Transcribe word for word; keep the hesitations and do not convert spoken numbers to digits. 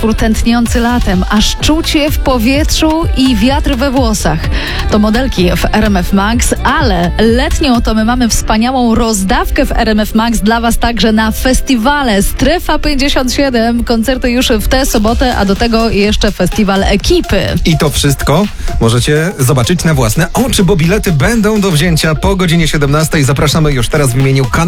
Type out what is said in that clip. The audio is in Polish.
utwór tętniący latem, aż czuć je w powietrzu i wiatr we włosach. To modelki w R M F Max, ale letnią to my mamy wspaniałą rozdawkę w R M F Max dla Was także na festiwale. Strefa pięćdziesiąt siedem, koncerty już w tę sobotę, a do tego jeszcze festiwal ekipy. I to wszystko możecie zobaczyć na własne oczy, bo bilety będą do wzięcia po godzinie siedemnastej. Zapraszamy już teraz w imieniu kanału.